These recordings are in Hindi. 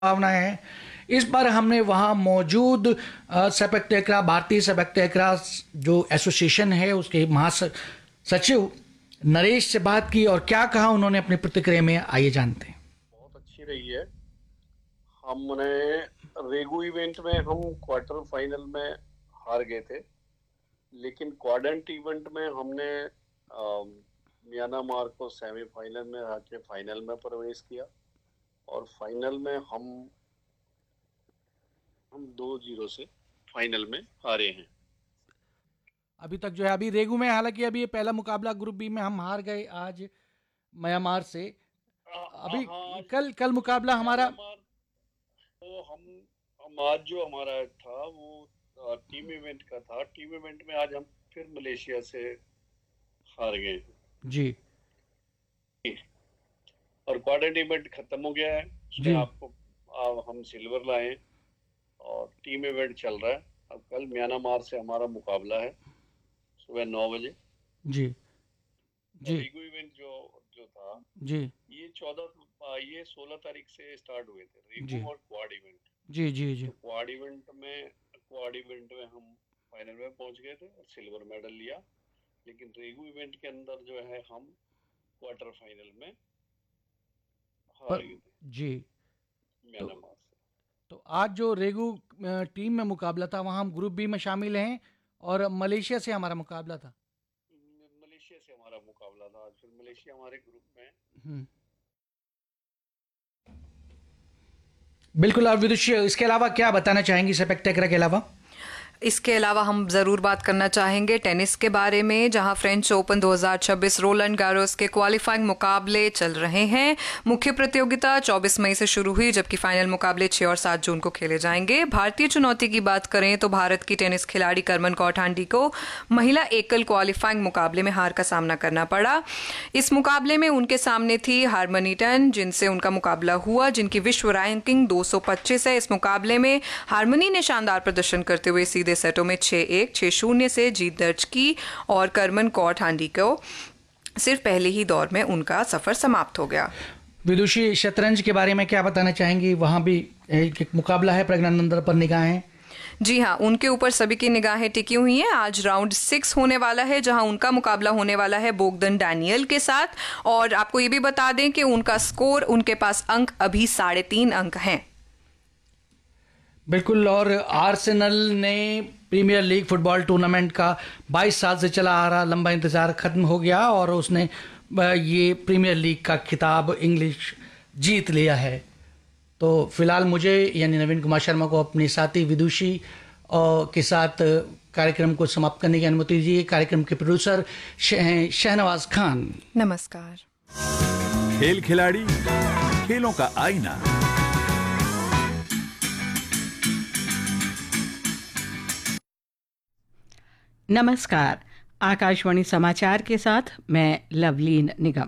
भावना है। इस बार हमने वहाँ मौजूद सेपक टकरा, भारतीय सेपक टकरा जो एसोसिएशन है उसके महासचिव नरेश से बात की और क्या कहा उन्होंने अपनी प्रतिक्रिया में, आइए जानते हैं। बहुत अच्छी रही है। हमने रेगू इवेंट में हम क्वार्टर फाइनल में हार गए थे, लेकिन क्वाड्रेंट इवेंट में हमने म्यांमार को सेमीफाइनल में हरा के फाइनल में प्रवेश किया और फाइनल में हम 2-0 से फाइनल में हारे हैं। अभी तक जो है, अभी रेगू में हालांकि अभी ये पहला मुकाबला ग्रुप बी में हम हार गए आज म्यांमार से। अभी कल मुकाबला हमारा, तो हम आज जो हमारा था वो टीम इवेंट का था। टीम इवेंट में आज हम फिर मलेशिया से हार गए जी। और क्वाड्रेंट इवेंट खत्म हो गया है, उसमें आपको हम सिल्वर लाए और टीम इवेंट चल रहा है। अब कल म्यांमार से हमारा मुकाबला है सुबह 9 बजे जी जी। रेगू इवेंट जो था जी, ये 16 तारीख से स्टार्ट हुए थे रेगू और क्वाड इवेंट। जी जी जी। तो क्वाड इवेंट में हम फाइनल में पहुंच गए थे और सिल्वर मेडल लिया, लेकिन रेगू इवेंट के अंदर जो है हम क्वार्टर फाइनल में हार गए थे जी म्यांमार से। तो आज जो रेगू टीम में मुकाबला था वहाँ हम ग्रुप बी में शामिल हैं और मलेशिया से हमारा मुकाबला था। मलेशिया से हमारा मुकाबला था आज, फिर मलेशिया हमारे ग्रुप में। बिल्कुल। और विदुषी, इसके अलावा क्या बताना चाहेंगी सेपक टकरा के अलावा? इसके अलावा हम ज़रूर बात करना चाहेंगे टेनिस के बारे में, जहां फ्रेंच ओपन 2026 रोलैंड गारोस के क्वालिफाइंग मुकाबले चल रहे हैं। मुख्य प्रतियोगिता 24 मई से शुरू हुई, जबकि फाइनल मुकाबले 6 और 7 जून को खेले जाएंगे। भारतीय चुनौती की बात करें तो भारत की टेनिस खिलाड़ी करमन कौठांडी को महिला एकल क्वालिफाइंग मुकाबले में हार का सामना करना पड़ा। इस मुकाबले में उनके सामने थी हारमनी टन, जिनसे उनका मुकाबला हुआ, जिनकी विश्व रैंकिंग 225 है। इस मुकाबले में हारमनी ने शानदार प्रदर्शन करते हुए सीधे सेटों में 6-1, 6-0 से जीत दर्ज की और करमन कौठांडी को सिर्फ पहले ही दौर में उनका सफर समाप्त हो गया। विदुषी, शतरंज के बारे में क्या बताना चाहेंगी? वहां भी एक मुकाबला है, प्रज्ञानंदन पर निगाहें। जी हाँ, उनके ऊपर सभी की निगाहें टिकी हुई हैं। आज राउंड 6 होने वाला है, जहां उनका मुकाबला होने वाला है बोगदन डैनियल के साथ। और आपको ये भी बता दें कि उनका स्कोर, उनके पास अंक अभी 3.5 अंक हैं। बिल्कुल। और आर्सेनल ने प्रीमियर लीग फुटबॉल टूर्नामेंट का 22 साल से चला आ रहा लंबा इंतजार खत्म हो गया और उसने ये प्रीमियर लीग का खिताब इंग्लिश जीत लिया है। तो फिलहाल मुझे यानी नवीन कुमार शर्मा को अपनी साथी विदुषी के साथ कार्यक्रम को समाप्त करने की अनुमति दीजिए। कार्यक्रम के प्रोड्यूसर शहनवाज खान। नमस्कार। खेल खिलाड़ी, खेलों का आईना। नमस्कार। आकाशवाणी समाचार के साथ मैं लवलीन निगम।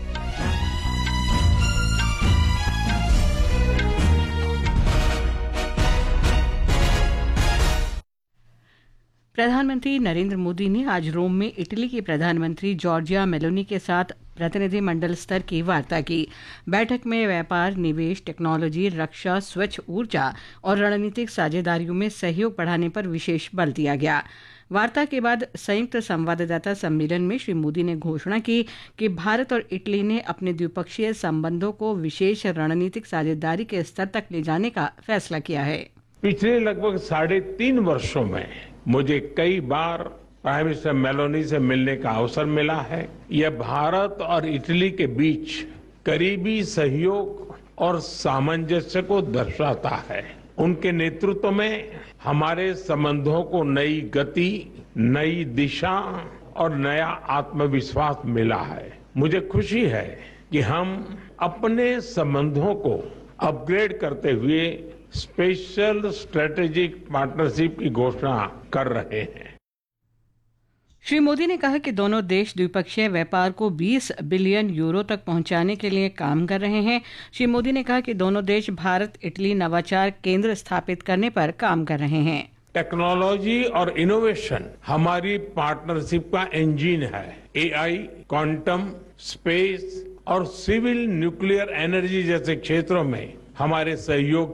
प्रधानमंत्री नरेंद्र मोदी ने आज रोम में इटली के प्रधानमंत्री जॉर्जिया मेलोनी के साथ प्रतिनिधिमंडल स्तर की वार्ता की। बैठक में व्यापार, निवेश, टेक्नोलॉजी, रक्षा, स्वच्छ ऊर्जा और रणनीतिक साझेदारियों में सहयोग बढ़ाने पर विशेष बल दिया गया। वार्ता के बाद संयुक्त संवाददाता सम्मेलन में श्री मोदी ने घोषणा की कि भारत और इटली ने अपने द्विपक्षीय संबंधों को विशेष रणनीतिक साझेदारी के स्तर तक ले जाने का फैसला किया है। पिछले लगभग 3.5 वर्षों में मुझे कई बार प्राइम मिनिस्टर मेलोनी से मिलने का अवसर मिला है। यह भारत और इटली के बीच करीबी सहयोग और सामंजस्य को दर्शाता है। उनके नेतृत्व में हमारे संबंधों को नई गति, नई दिशा और नया आत्मविश्वास मिला है। मुझे खुशी है कि हम अपने संबंधों को अपग्रेड करते हुए स्पेशल स्ट्रेटेजिक पार्टनरशिप की घोषणा कर रहे हैं। श्री मोदी ने कहा कि दोनों देश द्विपक्षीय व्यापार को 20 बिलियन यूरो तक पहुंचाने के लिए काम कर रहे हैं। श्री मोदी ने कहा कि दोनों देश भारत इटली नवाचार केंद्र स्थापित करने पर काम कर रहे हैं। टेक्नोलॉजी और इनोवेशन हमारी पार्टनरशिप का इंजन है। एआई, क्वांटम, स्पेस और सिविल न्यूक्लियर एनर्जी जैसे क्षेत्रों में हमारे सहयोग